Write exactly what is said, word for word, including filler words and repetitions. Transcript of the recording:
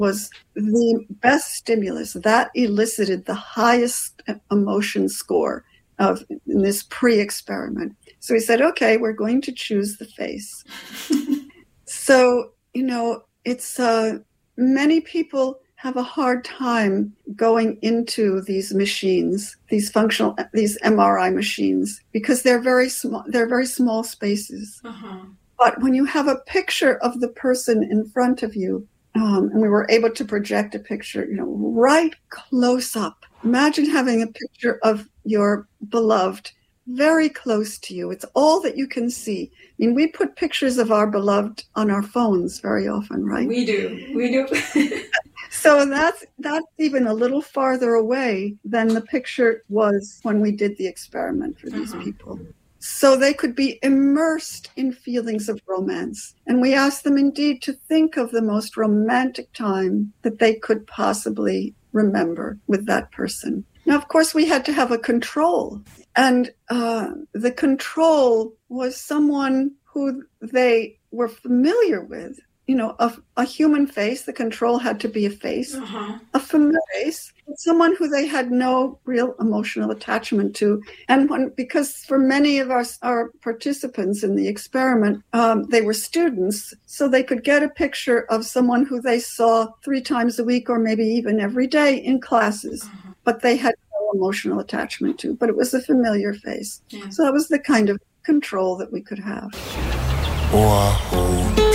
was the best stimulus. That elicited the highest emotion score of in this pre-experiment. So we said, okay, we're going to choose the face. So, you know, it's uh, many people have a hard time going into these machines, these functional, these M R I machines, because they're very small. They're very small spaces. Uh-huh. But when you have a picture of the person in front of you, um, and we were able to project a picture, you know, right close up. Imagine having a picture of your beloved very close to you. It's all that you can see. I mean, we put pictures of our beloved on our phones very often, right? We do. We do. So that's that's even a little farther away than the picture was when we did the experiment for these uh-huh. people. So they could be immersed in feelings of romance. And we asked them indeed to think of the most romantic time that they could possibly remember with that person. Now, of course, we had to have a control. And uh, the control was someone who they were familiar with. You know, a, a human face, the control had to be a face, uh-huh. a familiar face, someone who they had no real emotional attachment to. And when, because for many of our, our participants in the experiment, um, they were students, so they could get a picture of someone who they saw three times a week or maybe even every day in classes, uh-huh. but they had no emotional attachment to, but it was a familiar face. Yeah. So that was the kind of control that we could have.